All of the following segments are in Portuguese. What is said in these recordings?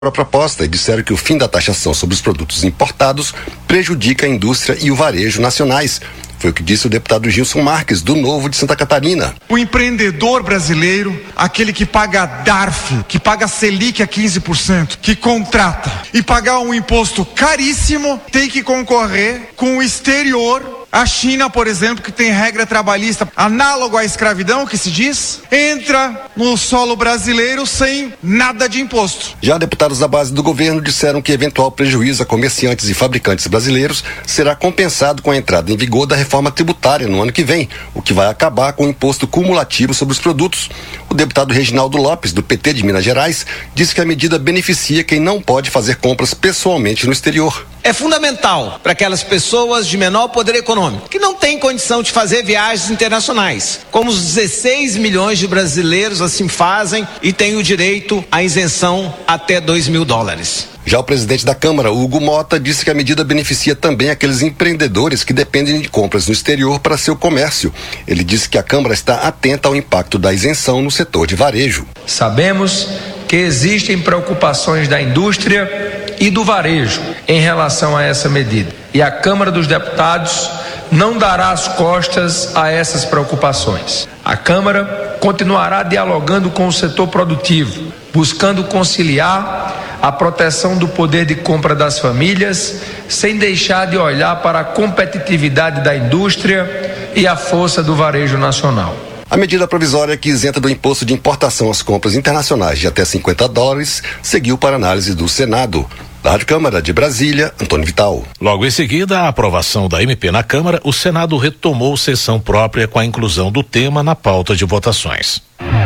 a proposta e disseram que o fim da taxação sobre os produtos importados prejudica a indústria e o varejo nacionais. Foi o que disse o deputado Gilson Marques, do Novo de Santa Catarina. O empreendedor brasileiro, aquele que paga DARF, que paga Selic a 15%, que contrata e pagar um imposto caríssimo, tem que concorrer com o exterior. A China, por exemplo, que tem regra trabalhista análogo à escravidão, que se diz, entra no solo brasileiro sem nada de imposto. Já deputados da base do governo disseram que eventual prejuízo a comerciantes e fabricantes brasileiros será compensado com a entrada em vigor da reforma tributária no ano que vem, o que vai acabar com o imposto cumulativo sobre os produtos. O deputado Reginaldo Lopes, do PT de Minas Gerais, disse que a medida beneficia quem não pode fazer compras pessoalmente no exterior. É fundamental para aquelas pessoas de menor poder econômico, que não têm condição de fazer viagens internacionais, como os 16 milhões de brasileiros assim fazem e têm o direito à isenção até $2.000. Já o presidente da Câmara, Hugo Mota, disse que a medida beneficia também aqueles empreendedores que dependem de compras no exterior para seu comércio. Ele disse que a Câmara está atenta ao impacto da isenção no setor de varejo. Sabemos que existem preocupações da indústria e do varejo em relação a essa medida. E a Câmara dos Deputados não dará as costas a essas preocupações. A Câmara continuará dialogando com o setor produtivo, buscando conciliar a proteção do poder de compra das famílias, sem deixar de olhar para a competitividade da indústria e a força do varejo nacional. A medida provisória que isenta do imposto de importação às compras internacionais de até $50 seguiu para análise do Senado. Da Rádio Câmara de Brasília, Antônio Vital. Logo em seguida, a aprovação da MP na Câmara, o Senado retomou sessão própria com a inclusão do tema na pauta de votações.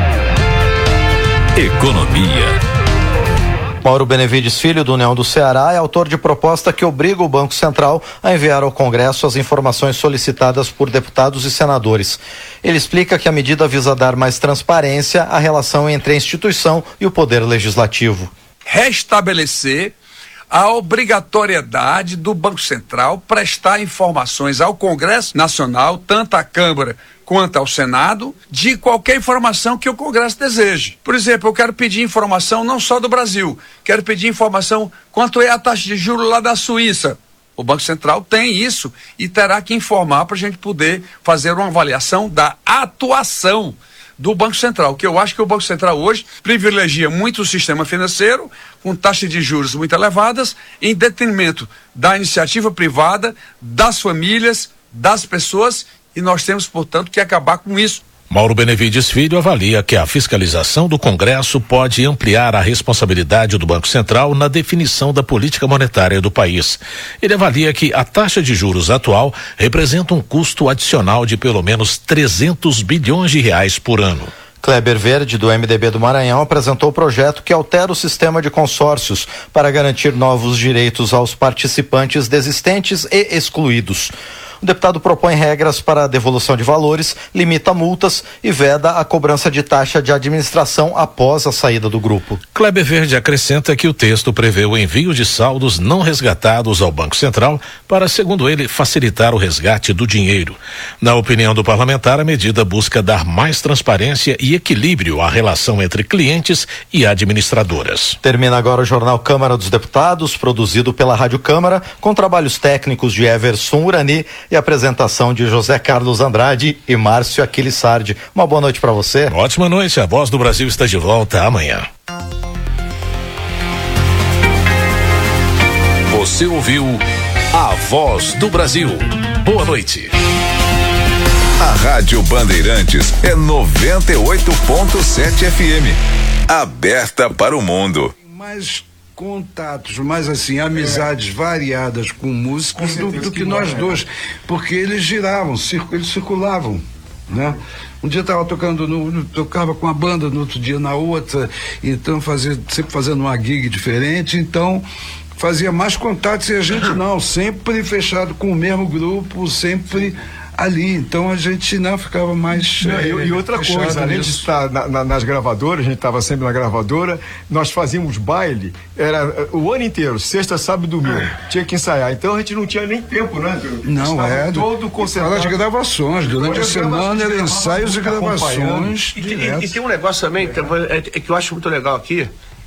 Economia. Mauro Benevides Filho, do União do Ceará, é autor de proposta que obriga o Banco Central a enviar ao Congresso as informações solicitadas por deputados e senadores. Ele explica que a medida visa dar mais transparência à relação entre a instituição e o Poder Legislativo. Restabelecer a obrigatoriedade do Banco Central prestar informações ao Congresso Nacional, tanto à Câmara quanto ao Senado, de qualquer informação que o Congresso deseje. Por exemplo, eu quero pedir informação não só do Brasil, quero pedir informação quanto é a taxa de juros lá da Suíça. O Banco Central tem isso e terá que informar para a gente poder fazer uma avaliação da atuação do Banco Central, que eu acho que o Banco Central hoje privilegia muito o sistema financeiro, com taxas de juros muito elevadas, em detrimento da iniciativa privada, das famílias, das pessoas, e nós temos, portanto, que acabar com isso. Mauro Benevides Filho avalia que a fiscalização do Congresso pode ampliar a responsabilidade do Banco Central na definição da política monetária do país. Ele avalia que a taxa de juros atual representa um custo adicional de pelo menos R$300 bilhões por ano. Kleber Verde, do MDB do Maranhão, apresentou o projeto que altera o sistema de consórcios para garantir novos direitos aos participantes desistentes e excluídos. O deputado propõe regras para a devolução de valores, limita multas e veda a cobrança de taxa de administração após a saída do grupo. Kleber Verde acrescenta que o texto prevê o envio de saldos não resgatados ao Banco Central para, segundo ele, facilitar o resgate do dinheiro. Na opinião do parlamentar, a medida busca dar mais transparência e equilíbrio à relação entre clientes e administradoras. Termina agora o Jornal Câmara dos Deputados, produzido pela Rádio Câmara, com trabalhos técnicos de Everson Urani e apresentação de José Carlos Andrade e Márcio Aquilissardi. Uma boa noite para você. Ótima noite, a Voz do Brasil está de volta amanhã. Você ouviu a Voz do Brasil. Boa noite. A Rádio Bandeirantes é 98.7 FM. Aberta para o mundo. Mais contatos, mais assim, amizades variadas com músicos do que nós dois, porque eles giravam, eles circulavam, né? Um dia estava tocava com a banda, no outro dia na outra, então sempre fazendo uma gig diferente, então fazia mais contatos e a gente não, sempre fechado com o mesmo grupo, sempre ali, então a gente não ficava mais e outra coisa, além de estar nas gravadoras, a gente estava sempre na gravadora, nós fazíamos baile, era o ano inteiro, sexta, sábado e domingo, tinha que ensaiar, então a gente não tinha nem tempo, né? Não, todo concentrado de gravações, durante a semana era ensaios e gravações e tem um negócio também que eu acho muito legal aqui,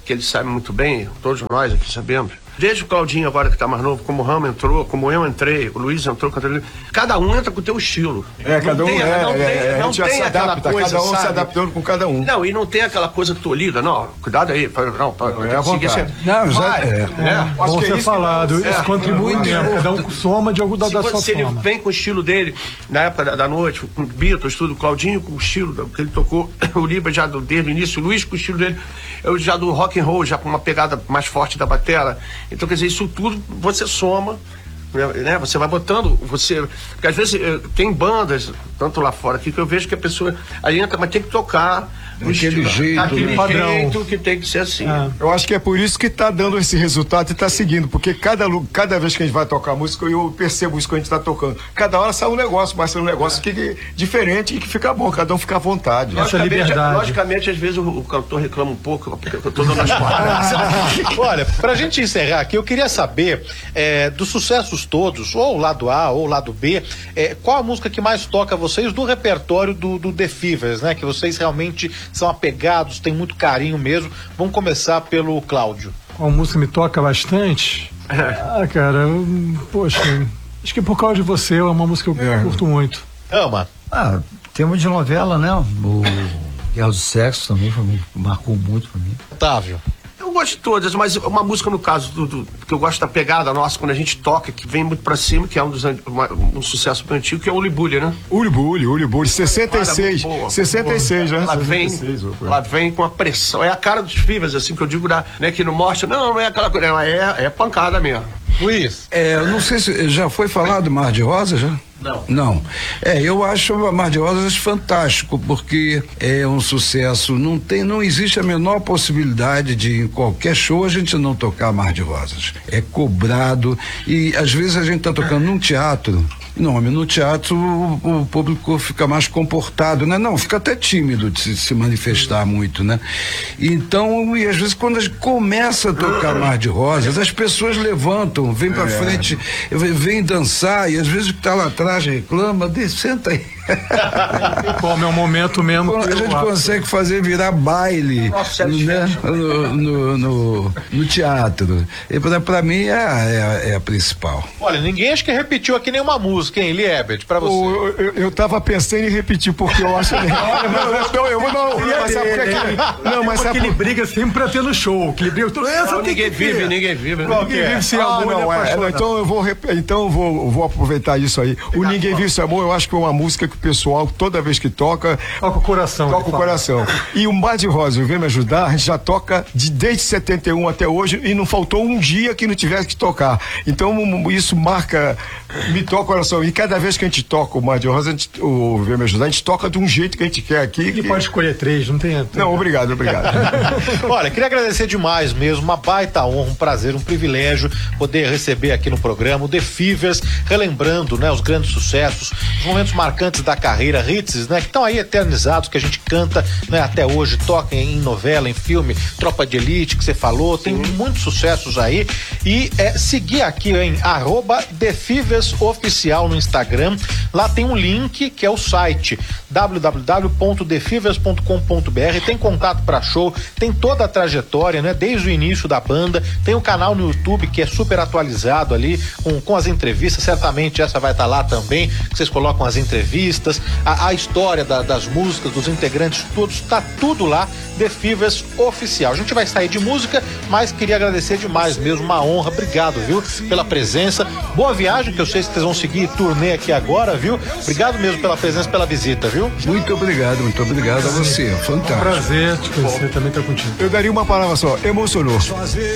que eles sabem muito bem, todos nós aqui sabemos. Desde o Claudinho agora que tá mais novo, como o Rama entrou, como eu entrei, o Luiz entrou, cada um entra com o teu estilo. Cada um não tem aquela coisa, cada um sabe? se adaptando com cada um. Não, e não tem aquela coisa tolhida, não, cuidado aí, não é a vontade. Não, já Bom ser falado, isso contribui mesmo, cada um soma de alguma da sua forma. Se ele vem com o estilo dele, na época da noite, com o Beatles, tudo, o Claudinho com o estilo que ele tocou, o Liba já desde o início, o Luiz com o estilo dele, eu já do rock and roll, já com uma pegada mais forte da batera. Então, quer dizer, isso tudo você soma, né? Você vai botando, porque às vezes tem bandas, tanto lá fora aqui, que eu vejo que a pessoa aí entra, mas tem que tocar daquele jeito, padrão. Jeito que tem que ser assim. Eu acho que é por isso que está dando esse resultado e está seguindo, porque cada vez que a gente vai tocar música, eu percebo isso que a gente está tocando. Cada hora sai um negócio, mas sai um negócio que diferente e que fica bom, cada um fica à vontade. Logicamente, às vezes o cantor reclama um pouco, porque eu tô dando as cordas. Olha, pra gente encerrar aqui, eu queria saber dos sucessos todos, ou lado A ou lado B, qual a música que mais toca vocês do repertório do The Fevers, né? Que vocês realmente são apegados, têm muito carinho mesmo. Vamos começar pelo Cláudio. Qual música me toca bastante? Cara, poxa, acho que Por Causa de Você é uma música que eu curto muito. Ama? Tema de novela, né? O Guerra do Sexo também marcou muito pra mim. Otávio? Eu gosto de todas, mas uma música no caso que eu gosto da pegada nossa, quando a gente toca, que vem muito pra cima, que é um sucesso bem antigo, que é o Ulibulli, né? Ulibulli, 66, 66, né? Ela vem com a pressão, é a cara dos Fevers, assim, que eu digo, né, que não mostra, não é aquela coisa, é pancada mesmo. Luiz? Eu não sei se já foi falado Mar de Rosas, já? Não. Eu acho o Mar de Rosas fantástico, porque é um sucesso, não existe a menor possibilidade de em qualquer show a gente não tocar Mar de Rosas. É cobrado e às vezes a gente tá tocando num teatro. No teatro o público fica mais comportado, né? Não, fica até tímido de se manifestar muito, né? Então, e às vezes quando a gente começa a tocar Mar de Rosas, as pessoas levantam, vêm pra frente, vêm dançar, e às vezes o que tá lá atrás reclama, senta aí. Como é um momento mesmo. A gente consegue fazer virar baile, né? no teatro. E pra mim é a principal. Olha, ninguém acho que repetiu aqui nenhuma música, hein, Liebert, pra você. Eu tava pensando em repetir, porque eu acho que... Mas sabe ele briga sempre pra ter no show. Ninguém vive. Sem amor, então eu vou aproveitar isso aí. O Ninguém Vive Sem Amor, eu acho que é uma música que o pessoal, toda vez que toca o coração. Toca o coração. E o Mar de Rosa, Vem Me Ajudar, a gente já toca desde 71 até hoje e não faltou um dia que não tivesse que tocar. Então isso me toca o coração. E cada vez que a gente toca o Mar de Rosa, o Vem Me Ajudar, a gente toca de um jeito que a gente quer aqui. Ele pode escolher 3, não tem... Não, obrigado. Olha, queria agradecer demais mesmo, uma baita honra, um prazer, um privilégio poder receber aqui no programa o The Fevers, relembrando, né, os grandes sucessos, os momentos marcantes da carreira, hits, né, que estão aí eternizados, que a gente canta, né, até hoje, toca em novela, em filme, Tropa de Elite, que você falou, tem muitos sucessos aí, e seguir aqui em @TheFeversOficial no Instagram, lá tem um link que é o site www.thefevers.com.br, tem contato para show, tem toda a trajetória, né, desde o início da banda, tem o canal no YouTube que é super atualizado ali, com as entrevistas, certamente essa vai estar lá também, que vocês colocam as entrevistas, a história das músicas, dos integrantes, todos, tá tudo lá, The Fevers Oficial. A gente vai sair de música, mas queria agradecer demais mesmo, uma honra, obrigado, viu, pela presença, boa viagem, que eu sei que vocês vão seguir turnê aqui agora, viu, obrigado mesmo pela presença, pela visita, viu. Muito obrigado a você, fantástico. Prazer te conhecer, também tá contigo. Eu daria uma palavra só, emocionou.